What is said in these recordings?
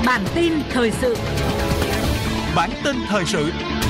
Bản tin thời sự. Bản tin thời sự.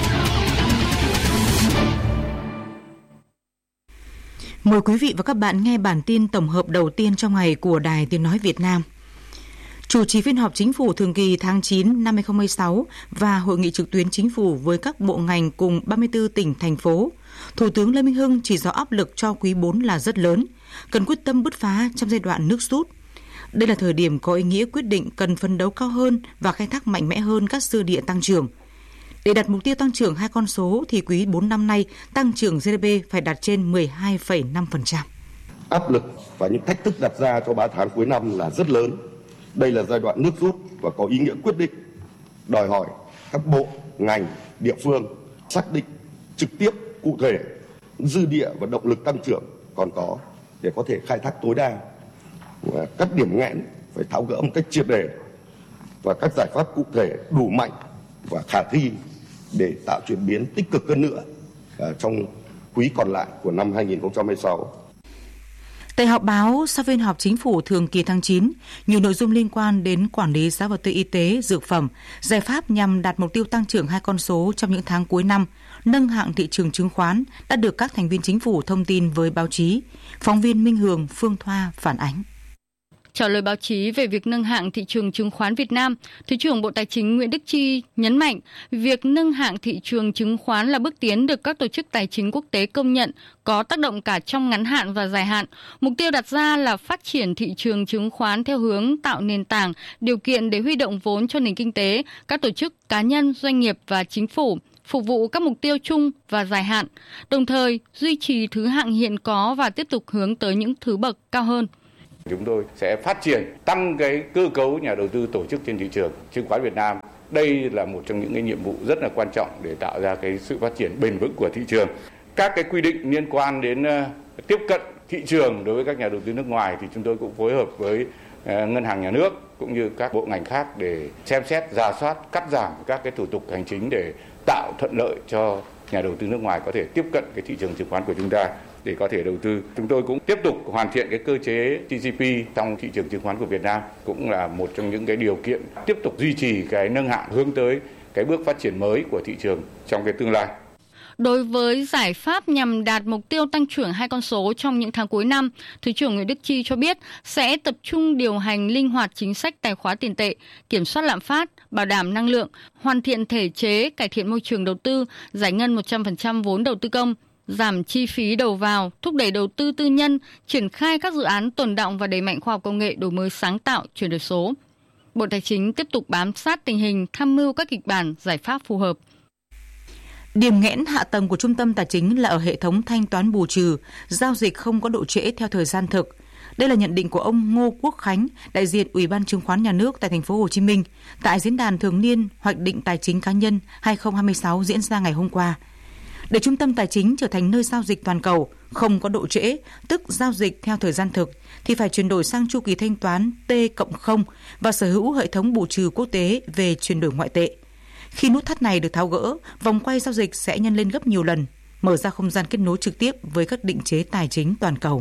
Mời quý vị và các bạn nghe bản tin tổng hợp đầu tiên trong ngày của Đài Tiếng nói Việt Nam. Chủ trì phiên họp Chính phủ thường kỳ tháng 9 năm 2016 và hội nghị trực tuyến Chính phủ với các bộ ngành cùng 34 tỉnh, thành phố, Thủ tướng Lê Minh Hưng chỉ rõ áp lực cho quý 4 là rất lớn, cần quyết tâm bứt phá trong giai đoạn nước rút. Đây là thời điểm có ý nghĩa quyết định cần phấn đấu cao hơn và khai thác mạnh mẽ hơn các dư địa tăng trưởng. Để đạt mục tiêu tăng trưởng 2 con số thì quý 4 năm nay tăng trưởng GDP phải đạt trên 12,5%. Áp lực và những thách thức đặt ra cho 3 tháng cuối năm là rất lớn. Đây là giai đoạn nước rút và có ý nghĩa quyết định, đòi hỏi các bộ, ngành, địa phương xác định trực tiếp, cụ thể dư địa và động lực tăng trưởng còn có để có thể khai thác tối đa. Và các điểm nghẽn phải tháo gỡ một cách triệt để và các giải pháp cụ thể đủ mạnh và khả thi để tạo chuyển biến tích cực hơn nữa trong quý còn lại của năm 2016. Tại họp báo sau phiên họp Chính phủ thường kỳ tháng 9, nhiều nội dung liên quan đến quản lý giá vật tư y tế, dược phẩm, giải pháp nhằm đạt mục tiêu tăng trưởng 2 con số trong những tháng cuối năm, nâng hạng thị trường chứng khoán đã được các thành viên Chính phủ thông tin với báo chí. Phóng viên Minh Hường, Phương Thoa phản ánh. Trả lời báo chí về việc nâng hạng thị trường chứng khoán Việt Nam, Thứ trưởng Bộ Tài chính Nguyễn Đức Chi nhấn mạnh việc nâng hạng thị trường chứng khoán là bước tiến được các tổ chức tài chính quốc tế công nhận, có tác động cả trong ngắn hạn và dài hạn. Mục tiêu đặt ra là phát triển thị trường chứng khoán theo hướng tạo nền tảng, điều kiện để huy động vốn cho nền kinh tế, các tổ chức, cá nhân, doanh nghiệp và chính phủ, phục vụ các mục tiêu chung và dài hạn, đồng thời duy trì thứ hạng hiện có và tiếp tục hướng tới những thứ bậc cao hơn. Chúng tôi sẽ phát triển, tăng cái cơ cấu nhà đầu tư tổ chức trên thị trường chứng khoán Việt Nam. Đây là một trong những cái nhiệm vụ rất là quan trọng để tạo ra cái sự phát triển bền vững của thị trường. Các cái quy định liên quan đến tiếp cận thị trường đối với các nhà đầu tư nước ngoài thì chúng tôi cũng phối hợp với Ngân hàng Nhà nước cũng như các bộ ngành khác để xem xét, rà soát, cắt giảm các cái thủ tục hành chính để tạo thuận lợi cho nhà đầu tư nước ngoài có thể tiếp cận cái thị trường chứng khoán của chúng ta để có thể đầu tư. Chúng tôi cũng tiếp tục hoàn thiện cái cơ chế TCP trong thị trường chứng khoán của Việt Nam, cũng là một trong những cái điều kiện tiếp tục duy trì cái nâng hạng hướng tới cái bước phát triển mới của thị trường trong cái tương lai. Đối với giải pháp nhằm đạt mục tiêu tăng trưởng 2 con số trong những tháng cuối năm, Thứ trưởng Nguyễn Đức Chi cho biết sẽ tập trung điều hành linh hoạt chính sách tài khóa tiền tệ, kiểm soát lạm phát, bảo đảm năng lượng, hoàn thiện thể chế, cải thiện môi trường đầu tư, giải ngân 100% vốn đầu tư công, giảm chi phí đầu vào, thúc đẩy đầu tư tư nhân, triển khai các dự án tồn đọng và đẩy mạnh khoa học công nghệ, đổi mới sáng tạo, chuyển đổi số. Bộ Tài chính tiếp tục bám sát tình hình, tham mưu các kịch bản, giải pháp phù hợp. Điểm nghẽn hạ tầng của Trung tâm Tài chính là ở hệ thống thanh toán bù trừ, giao dịch không có độ trễ theo thời gian thực. Đây là nhận định của ông Ngô Quốc Khánh, đại diện Ủy ban Chứng khoán Nhà nước tại thành phố Hồ Chí Minh tại diễn đàn thường niên hoạch định tài chính cá nhân 2026 diễn ra ngày hôm qua. Để Trung tâm Tài chính trở thành nơi giao dịch toàn cầu, không có độ trễ, tức giao dịch theo thời gian thực, thì phải chuyển đổi sang chu kỳ thanh toán T+0 và sở hữu hệ thống bù trừ quốc tế về chuyển đổi ngoại tệ. Khi nút thắt này được tháo gỡ, vòng quay giao dịch sẽ nhân lên gấp nhiều lần, mở ra không gian kết nối trực tiếp với các định chế tài chính toàn cầu.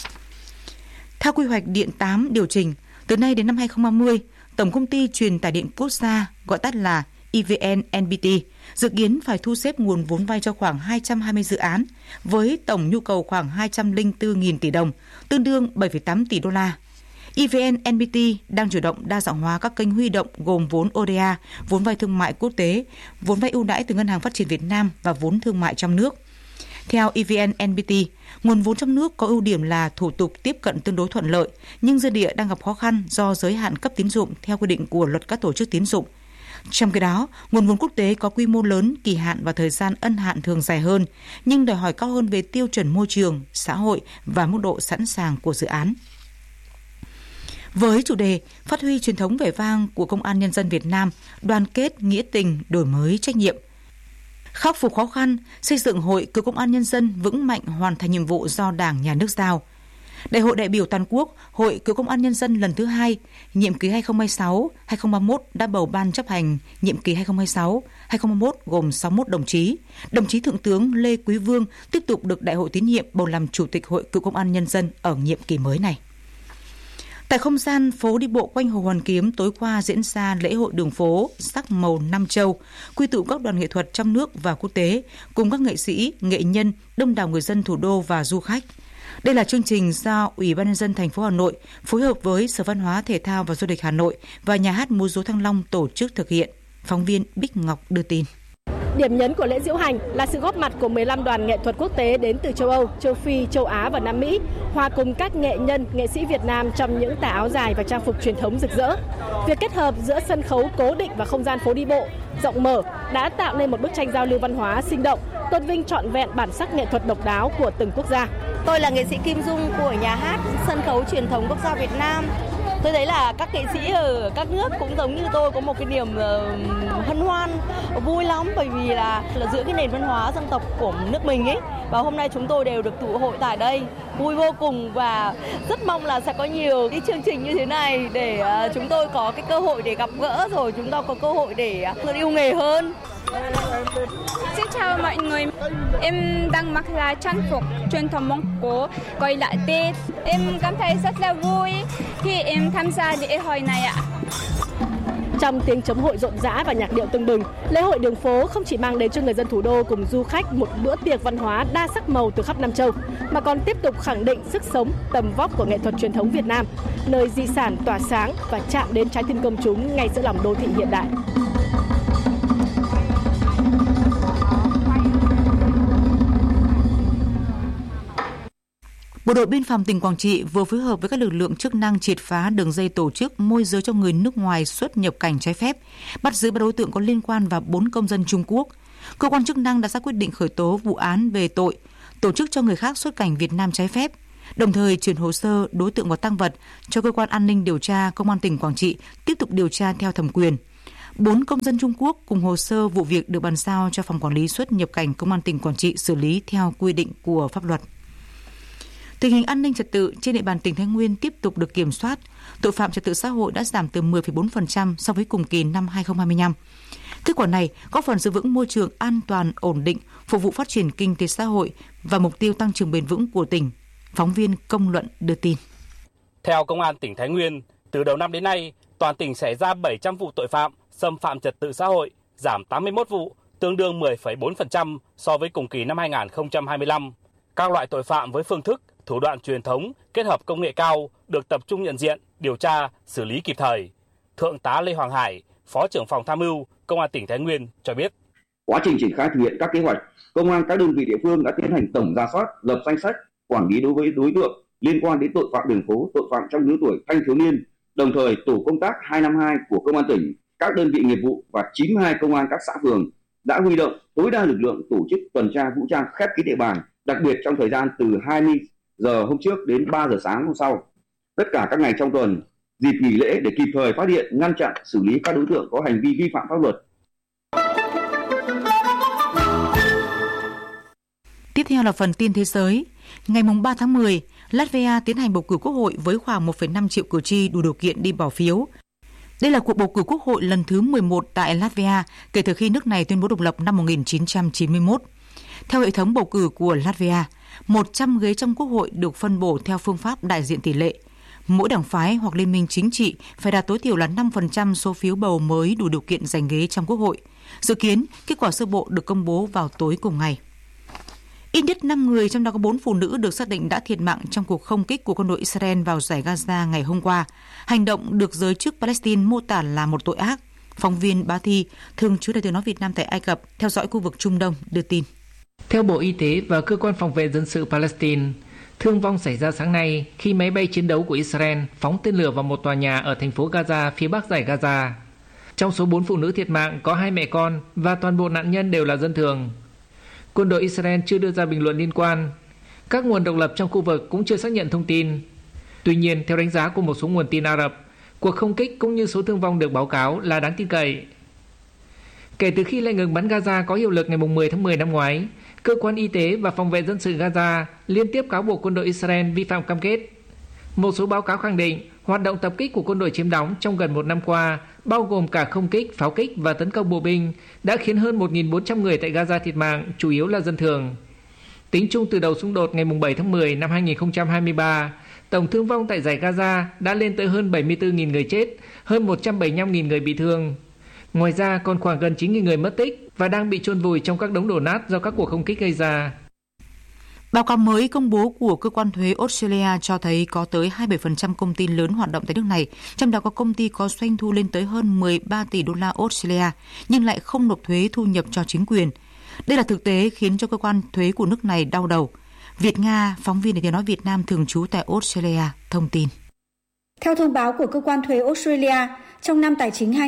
Theo quy hoạch Điện 8 điều chỉnh, từ nay đến năm 2030, Tổng công ty Truyền tải điện quốc gia, gọi tắt là EVN NPT, dự kiến phải thu xếp nguồn vốn vay cho khoảng 220 dự án với tổng nhu cầu khoảng 204.000 tỷ đồng, tương đương 7,8 tỷ đô la. EVN NPT đang chủ động đa dạng hóa các kênh huy động gồm vốn ODA, vốn vay thương mại quốc tế, vốn vay ưu đãi từ Ngân hàng Phát triển Việt Nam và vốn thương mại trong nước. Theo EVN NPT, nguồn vốn trong nước có ưu điểm là thủ tục tiếp cận tương đối thuận lợi, nhưng dư địa đang gặp khó khăn do giới hạn cấp tín dụng theo quy định của Luật các tổ chức tín dụng. Trong khi đó, nguồn vốn quốc tế có quy mô lớn, kỳ hạn và thời gian ân hạn thường dài hơn, nhưng đòi hỏi cao hơn về tiêu chuẩn môi trường, xã hội và mức độ sẵn sàng của dự án. Với chủ đề phát huy truyền thống vẻ vang của Công an Nhân dân Việt Nam, đoàn kết, nghĩa tình, đổi mới, trách nhiệm, khắc phục khó khăn, xây dựng Hội Cựu Công an Nhân dân vững mạnh hoàn thành nhiệm vụ do Đảng, Nhà nước giao. Đại hội đại biểu toàn quốc Hội Cựu Công an Nhân dân lần thứ 2, nhiệm kỳ 2026-2031 đã bầu ban chấp hành nhiệm kỳ 2026-2031 gồm 61 đồng chí. Đồng chí Thượng tướng Lê Quý Vương tiếp tục được Đại hội tín nhiệm bầu làm Chủ tịch Hội Cựu Công an Nhân dân ở nhiệm kỳ mới này. Tại không gian phố đi bộ quanh Hồ Hoàn Kiếm, tối qua diễn ra lễ hội đường phố sắc màu Nam Châu, quy tụ các đoàn nghệ thuật trong nước và quốc tế, cùng các nghệ sĩ, nghệ nhân, đông đảo người dân thủ đô và du khách. Đây là chương trình do Ủy ban nhân dân thành phố Hà Nội phối hợp với Sở Văn hóa Thể thao và Du lịch Hà Nội và Nhà hát múa rối Thăng Long tổ chức thực hiện. Phóng viên Bích Ngọc đưa tin. Điểm nhấn của lễ diễu hành là sự góp mặt của 15 đoàn nghệ thuật quốc tế đến từ châu Âu, châu Phi, châu Á và Nam Mỹ, hòa cùng các nghệ nhân, nghệ sĩ Việt Nam trong những tà áo dài và trang phục truyền thống rực rỡ. Việc kết hợp giữa sân khấu cố định và không gian phố đi bộ rộng mở đã tạo nên một bức tranh giao lưu văn hóa sinh động, tôn vinh trọn vẹn bản sắc nghệ thuật độc đáo của từng quốc gia. Tôi là nghệ sĩ Kim Dung của Nhà hát Sân khấu Truyền thống Quốc gia Việt Nam. Tôi thấy là các nghệ sĩ ở các nước cũng giống như tôi, có một cái niềm hân hoan, vui lắm, bởi vì là giữa cái nền văn hóa dân tộc của nước mình ấy. Và hôm nay chúng tôi đều được tụ hội tại đây, vui vô cùng và rất mong là sẽ có nhiều cái chương trình như thế này để chúng tôi có cái cơ hội để gặp gỡ, rồi chúng ta có cơ hội để yêu nghề hơn. Xin chào mọi người, em đang mặc là trang phục truyền thống Mông Cổ gọi là Tết. Em cảm thấy rất là vui khi em tham gia lễ hội này ạ. Trong tiếng trống hội rộn rã và nhạc điệu tưng bừng, lễ hội đường phố không chỉ mang đến cho người dân thủ đô cùng du khách một bữa tiệc văn hóa đa sắc màu từ khắp Nam Châu, mà còn tiếp tục khẳng định sức sống, tầm vóc của nghệ thuật truyền thống Việt Nam, nơi di sản tỏa sáng và chạm đến trái tim công chúng ngay giữa lòng đô thị hiện đại. Bộ đội Biên phòng tỉnh Quảng Trị vừa phối hợp với các lực lượng chức năng triệt phá đường dây tổ chức môi giới cho người nước ngoài xuất nhập cảnh trái phép, bắt giữ 3 đối tượng có liên quan và 4 công dân Trung Quốc. Cơ quan chức năng đã ra quyết định khởi tố vụ án về tội tổ chức cho người khác xuất cảnh Việt Nam trái phép, đồng thời chuyển hồ sơ đối tượng và tang vật cho cơ quan an ninh điều tra Công an tỉnh Quảng Trị tiếp tục điều tra theo thẩm quyền. 4 công dân Trung Quốc cùng hồ sơ vụ việc được bàn giao cho Phòng Quản lý xuất nhập cảnh Công an tỉnh Quảng Trị xử lý theo quy định của pháp luật. Tình hình an ninh trật tự trên địa bàn tỉnh Thái Nguyên tiếp tục được kiểm soát, tội phạm trật tự xã hội đã giảm từ 10,4% so với cùng kỳ năm 2025. Kết quả này góp phần giữ vững môi trường an toàn, ổn định, phục vụ phát triển kinh tế xã hội và mục tiêu tăng trưởng bền vững của tỉnh. Phóng viên Công Luận đưa tin. Theo Công an tỉnh Thái Nguyên, từ đầu năm đến nay, toàn tỉnh xảy ra 700 vụ tội phạm xâm phạm trật tự xã hội, giảm 81 vụ, tương đương 10,4% so với cùng kỳ năm 2025. Các loại tội phạm với phương thức, thủ đoạn truyền thống kết hợp công nghệ cao được tập trung nhận diện, điều tra, xử lý kịp thời. Thượng tá Lê Hoàng Hải, Phó trưởng phòng tham mưu Công an tỉnh Thái Nguyên cho biết. Quá trình triển khai thực hiện các kế hoạch, Công an các đơn vị địa phương đã tiến hành tổng rà soát, lập danh sách, quản lý đối với đối tượng liên quan đến tội phạm đường phố, tội phạm trong lứa tuổi thanh thiếu niên. Đồng thời, tổ công tác 252 của Công an tỉnh, các đơn vị nghiệp vụ và 92 công an các xã phường đã huy động tối đa lực lượng tổ chức tuần tra vũ trang khép kín địa bàn, đặc biệt trong thời gian từ 20 giờ hôm trước đến 3 giờ sáng hôm sau, tất cả các ngày trong tuần, dịp nghỉ lễ để kịp thời phát hiện, ngăn chặn, xử lý các đối tượng có hành vi vi phạm pháp luật. Tiếp theo là phần tin thế giới. Ngày 3 tháng 10, Latvia tiến hành bầu cử quốc hội với khoảng 1,5 triệu cử tri đủ điều kiện đi bỏ phiếu. Đây là cuộc bầu cử quốc hội lần thứ 11 tại Latvia kể từ khi nước này tuyên bố độc lập năm 1991. Theo hệ thống bầu cử của Latvia, 100 ghế trong quốc hội được phân bổ theo phương pháp đại diện tỷ lệ. Mỗi đảng phái hoặc liên minh chính trị phải đạt tối thiểu là 5% số phiếu bầu mới đủ điều kiện giành ghế trong quốc hội. Dự kiến, kết quả sơ bộ được công bố vào tối cùng ngày. Ít nhất 5 người, trong đó có 4 phụ nữ được xác định đã thiệt mạng trong cuộc không kích của quân đội Israel vào dải Gaza ngày hôm qua. Hành động được giới chức Palestine mô tả là một tội ác. Phóng viên Bá Thi, thường trú Đài Tiếng nói Việt Nam tại Ai Cập, theo dõi khu vực Trung Đông, đưa tin. Theo Bộ Y tế và Cơ quan Phòng vệ Dân sự Palestine, thương vong xảy ra sáng nay khi máy bay chiến đấu của Israel phóng tên lửa vào một tòa nhà ở thành phố Gaza, phía bắc dải Gaza. Trong số 4 phụ nữ thiệt mạng có 2 mẹ con và toàn bộ nạn nhân đều là dân thường. Quân đội Israel chưa đưa ra bình luận liên quan. Các nguồn độc lập trong khu vực cũng chưa xác nhận thông tin. Tuy nhiên, theo đánh giá của một số nguồn tin Ả Rập, cuộc không kích cũng như số thương vong được báo cáo là đáng tin cậy. Kể từ khi lệnh ngừng bắn Gaza có hiệu lực ngày 10 tháng 10 năm ngoái, Cơ quan Y tế và Phòng vệ Dân sự Gaza liên tiếp cáo buộc quân đội Israel vi phạm cam kết. Một số báo cáo khẳng định hoạt động tập kích của quân đội chiếm đóng trong gần một năm qua, bao gồm cả không kích, pháo kích và tấn công bộ binh, đã khiến hơn 1.400 người tại Gaza thiệt mạng, chủ yếu là dân thường. Tính chung từ đầu xung đột ngày 7 tháng 10 năm 2023, tổng thương vong tại dải Gaza đã lên tới hơn 74.000 người chết, hơn 175.000 người bị thương. Ngoài ra còn khoảng gần 9.000 người mất tích và đang bị chôn vùi trong các đống đổ nát do các cuộc không kích gây ra. Báo cáo mới công bố của cơ quan thuế Australia cho thấy có tới 27% công ty lớn hoạt động tại nước này, trong đó có công ty có doanh thu lên tới hơn 13 tỷ đô la Australia, nhưng lại không nộp thuế thu nhập cho chính quyền. Đây là thực tế khiến cho cơ quan thuế của nước này đau đầu. Việt Nga, phóng viên Đài Tiếng nói Việt Nam thường trú tại Australia, thông tin. Theo thông báo của cơ quan thuế Australia, trong năm tài chính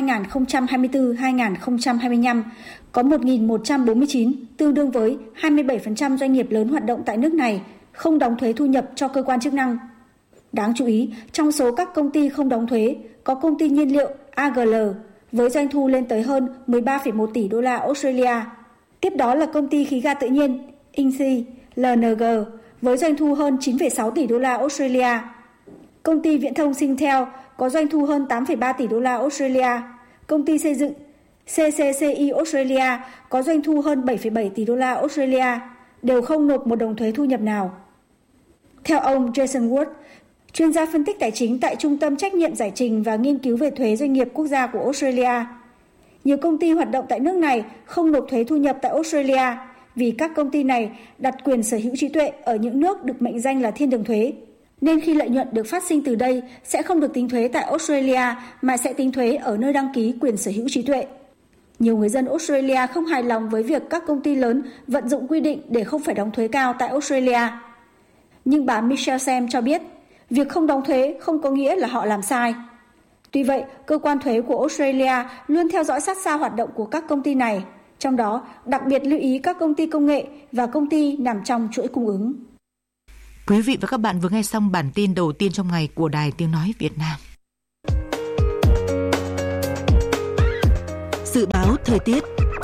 2024-2025, có 1.149, tương đương với 27% doanh nghiệp lớn hoạt động tại nước này, không đóng thuế thu nhập cho cơ quan chức năng. Đáng chú ý, trong số các công ty không đóng thuế, có công ty nhiên liệu AGL với doanh thu lên tới hơn 13,1 tỷ đô la Australia. Tiếp đó là công ty khí ga tự nhiên Inci LNG với doanh thu hơn 9,6 tỷ đô la Australia. Công ty viễn thông Singtel có doanh thu hơn 8,3 tỷ đô la Australia. Công ty xây dựng CCCI Australia có doanh thu hơn 7,7 tỷ đô la Australia, đều không nộp một đồng thuế thu nhập nào. Theo ông Jason Ward, chuyên gia phân tích tài chính tại Trung tâm Trách nhiệm Giải trình và Nghiên cứu về thuế doanh nghiệp quốc gia của Australia, nhiều công ty hoạt động tại nước này không nộp thuế thu nhập tại Australia vì các công ty này đặt quyền sở hữu trí tuệ ở những nước được mệnh danh là thiên đường thuế. Nên khi lợi nhuận được phát sinh từ đây sẽ không được tính thuế tại Australia mà sẽ tính thuế ở nơi đăng ký quyền sở hữu trí tuệ. Nhiều người dân Australia không hài lòng với việc các công ty lớn vận dụng quy định để không phải đóng thuế cao tại Australia. Nhưng bà Michelle Sam cho biết, việc không đóng thuế không có nghĩa là họ làm sai. Tuy vậy, cơ quan thuế của Australia luôn theo dõi sát sao hoạt động của các công ty này, trong đó đặc biệt lưu ý các công ty công nghệ và công ty nằm trong chuỗi cung ứng. Quý vị và các bạn vừa nghe xong bản tin đầu tiên trong ngày của Đài Tiếng nói Việt Nam. Dự báo thời tiết.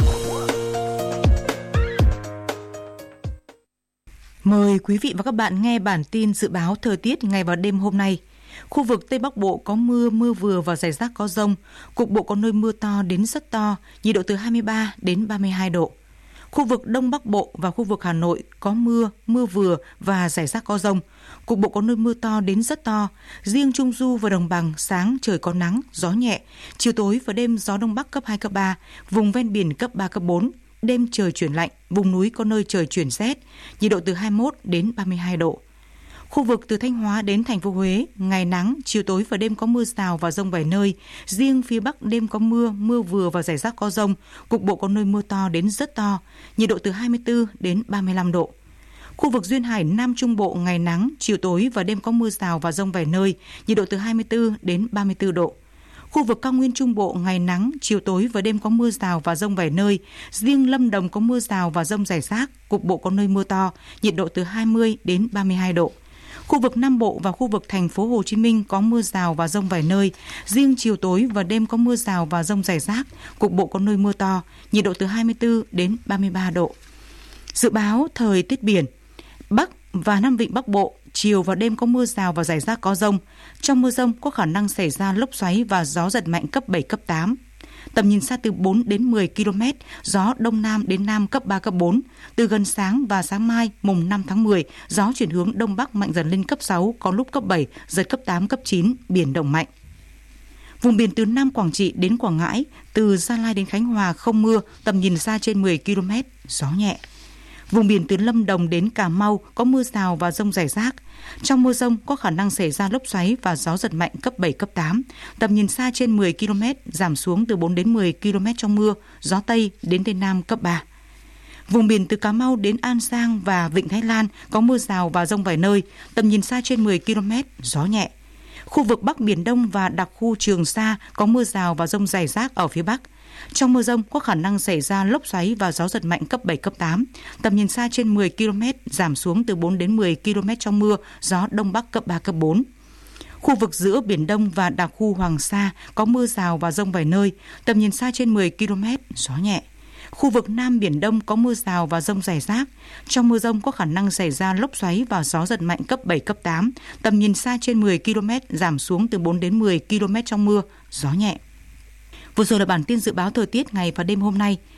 Mời quý vị và các bạn nghe bản tin dự báo thời tiết ngày và đêm hôm nay. Khu vực Tây Bắc Bộ có mưa, mưa vừa và rải rác có dông. Cục bộ có nơi mưa to đến rất to, nhiệt độ từ 23 đến 32 độ. Khu vực Đông Bắc Bộ và khu vực Hà Nội có mưa, mưa vừa và rải rác có dông. Cục bộ có nơi mưa to đến rất to. Riêng Trung Du và Đồng Bằng sáng trời có nắng, gió nhẹ. Chiều tối và đêm gió Đông Bắc cấp 2, cấp 3. Vùng ven biển cấp 3, cấp 4. Đêm trời chuyển lạnh, vùng núi có nơi trời chuyển rét. Nhiệt độ từ 21 đến 32 độ. Khu vực từ Thanh Hóa đến thành phố Huế, ngày nắng, chiều tối và đêm có mưa rào và dông vài nơi. Riêng phía Bắc đêm có mưa, mưa vừa và rải rác có dông. Cục bộ có nơi mưa to đến rất to. Nhiệt độ từ 24 đến 35 độ. Khu vực Duyên Hải Nam Trung Bộ ngày nắng, chiều tối và đêm có mưa rào và dông vài nơi. Nhiệt độ từ 24 đến 34 độ. Khu vực Cao Nguyên Trung Bộ ngày nắng, chiều tối và đêm có mưa rào và dông vài nơi. Riêng Lâm Đồng có mưa rào và dông rải rác, cục bộ có nơi mưa to, nhiệt độ từ 20 đến 32 độ. Khu vực Nam Bộ và khu vực thành phố Hồ Chí Minh có mưa rào và dông vài nơi. Riêng chiều tối và đêm có mưa rào và dông rải rác, cục bộ có nơi mưa to, nhiệt độ từ 24 đến 33 độ. Dự báo thời tiết biển. Bắc và Nam Vịnh Bắc Bộ, chiều và đêm có mưa rào và rải rác có dông. Trong mưa dông có khả năng xảy ra lốc xoáy và gió giật mạnh cấp 7, cấp 8. Tầm nhìn xa từ 4 đến 10 km, gió Đông Nam đến Nam cấp 3, cấp 4. Từ gần sáng và sáng mai, mùng 5 tháng 10, gió chuyển hướng Đông Bắc mạnh dần lên cấp 6, có lúc cấp 7, giật cấp 8, cấp 9, biển động mạnh. Vùng biển từ Nam Quảng Trị đến Quảng Ngãi, từ Gia Lai đến Khánh Hòa không mưa, tầm nhìn xa trên 10 km, gió nhẹ. Vùng biển từ Lâm Đồng đến Cà Mau có mưa rào và dông rải rác. Trong mưa dông có khả năng xảy ra lốc xoáy và gió giật mạnh cấp 7, cấp 8. Tầm nhìn xa trên 10 km, giảm xuống từ 4 đến 10 km trong mưa, gió Tây đến Tây Nam cấp 3. Vùng biển từ Cà Mau đến An Giang và Vịnh Thái Lan có mưa rào và dông vài nơi, tầm nhìn xa trên 10 km, gió nhẹ. Khu vực Bắc Biển Đông và đặc khu Trường Sa có mưa rào và dông rải rác ở phía Bắc. Trong mưa dông có khả năng xảy ra lốc xoáy và gió giật mạnh cấp 7, cấp 8. Tầm nhìn xa trên 10 km, giảm xuống từ 4 đến 10 km trong mưa, gió Đông Bắc cấp 3, cấp 4. Khu vực giữa Biển Đông và đặc khu Hoàng Sa có mưa rào và dông vài nơi, tầm nhìn xa trên 10 km, gió nhẹ. Khu vực Nam Biển Đông có mưa rào và dông rải rác. Trong mưa dông có khả năng xảy ra lốc xoáy và gió giật mạnh cấp 7, cấp 8. Tầm nhìn xa trên 10 km, giảm xuống từ 4 đến 10 km trong mưa, gió nhẹ. Vừa rồi là bản tin dự báo thời tiết ngày và đêm hôm nay.